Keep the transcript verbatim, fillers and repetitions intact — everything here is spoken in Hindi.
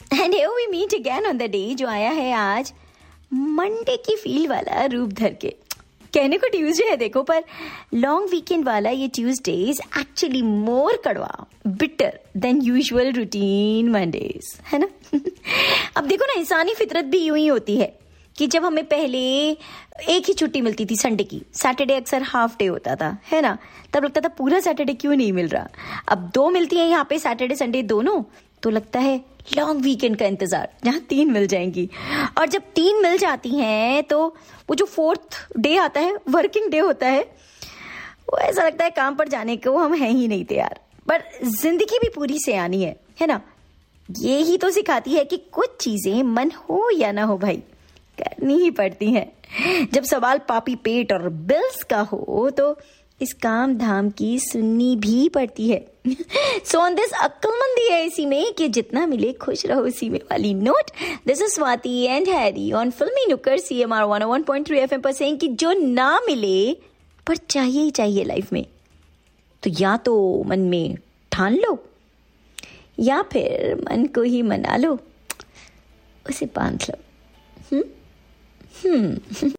And here we meet again on the day जो आया है आज मंडे की फील वाला रूप धर के। कहने को ट्यूसडे है देखो, पर लॉन्ग वीकेंड वाला ये ट्यूसडे इज एक्चुअली मोर कड़वा, bitter than usual routine Mondays, है ना। अब देखो ना, इंसानी फितरत भी यूं ही होती है कि जब हमें पहले एक ही छुट्टी मिलती थी संडे की, सैटरडे अक्सर हाफ डे होता था, है ना, तब लगता था पूरा सैटरडे क्यों नहीं मिल रहा। अब दो मिलती हैं यहाँ पे, सैटरडे संडे दोनों, तो लगता है लॉन्ग वीकेंड का इंतजार जहाँ तीन मिल जाएंगी। और जब तीन मिल जाती हैं तो वो जो फोर्थ डे आता है, वर्किंग डे होता है, वो ऐसा लगता है काम पर जाने को हम हैं ही नहीं तैयार। पर जिंदगी भी पूरी से आनी है है ना। ये ही तो सिखाती है कि कुछ चीजें मन हो या ना हो भाई, करनी ही पड़ती हैं। जब सवाल पापी पेट और बिल्स का हो तो इस काम धाम की सुननी भी पड़ती है। सो ऑन दिस अक्लमंदी है इसी में कि जितना मिले खुश रहो उसी में वाली note, this is Swati and Harry on फिल्मी नुक्कड़ सी एम आर वन ओ one point three F M पर सेइंग कि जो ना मिले पर चाहिए ही चाहिए लाइफ में, तो या तो मन में ठान लो या फिर मन को ही मना लो, उसे बांध लो। हम्म हम्म